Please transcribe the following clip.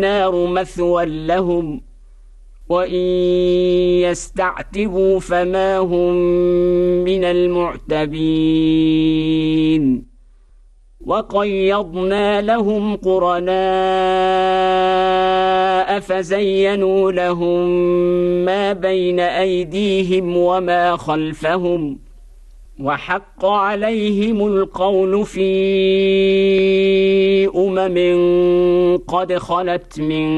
فالنار مثوى لهم وإن يستعتبوا فما هم من المعتبين وقيضنا لهم قرناء فزينوا لهم ما بين أيديهم وما خلفهم وحق عليهم القول في قد خلت من